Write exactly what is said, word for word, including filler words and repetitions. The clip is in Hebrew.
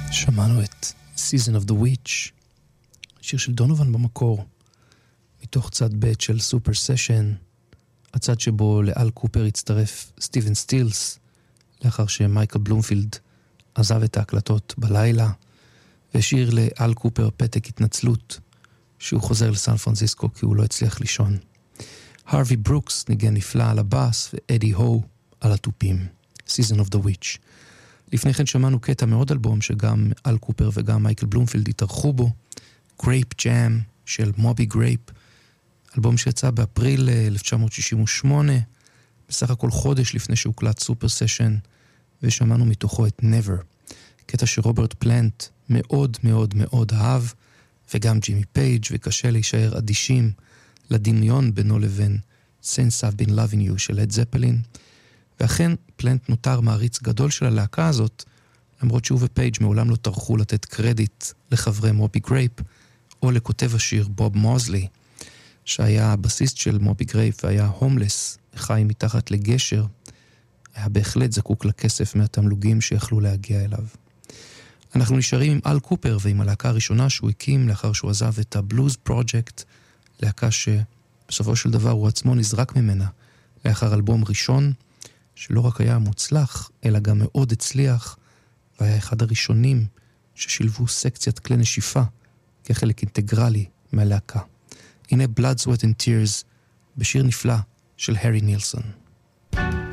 שמענו את Season of the Witch, שיר של דונובן במקור, מתוך צד ב' של סופר סשן, הצד שבו לאל קופר הצטרף סטיבן סטילס, לאחר שמייקל בלומפילד עזב את ההקלטות בלילה, והשאיר לאל קופר פתק התנצלות, שהוא חוזר לסן פרנסיסקו כי הוא לא הצליח לישון. הרווי ברוקס ניגן נפלא על הבאס, ואדי הו על הטופים. Season of the Witch. לפני כן שמענו קטע מאוד אלבום שגם אל קופר וגם מייקל בלומפילד התארחו בו, Grape Jam של מובי גרייפ, אלבום שיצא באפריל אלף תשע מאות שישים ושמונה, בסך הכל חודש לפני שהוקלט סופר סשן, ושמענו מתוכו את Never, קטע שרוברט פלנט מאוד מאוד מאוד אהב, וגם ג'ימי פייג', וקשה להישאר אדישים לדמיון בינו לבין Since I've Been Loving You של לד זפלין, ואכן פלנט נותר מעריץ גדול של הלהקה הזאת, למרות שהוא ופייג' מעולם לא טרחו לתת קרדיט לחברי מובי גרייפ, או לכותב השיר בוב מוזלי, שהיה הבסיסט של מובי גרייפ והיה הומלס, חי מתחת לגשר, היה בהחלט זקוק לכסף מהתמלוגים שיכלו להגיע אליו. אנחנו נשארים עם אל קופר ועם הלהקה הראשונה שהוא הקים לאחר שהוא עזב את הבלוז פרוג'קט, להקה שבסופו של דבר הוא עצמו נזרק ממנה, לאחר אלבום ראשון, שלא רק היה מוצלח, אלא גם מאוד הצליח, והיה אחד הראשונים ששילבו סקציית כלי נשיפה כחלק אינטגרלי מהלהקה. הנה Blood, Sweat and Tears בשיר נפלא של הרי נילסון.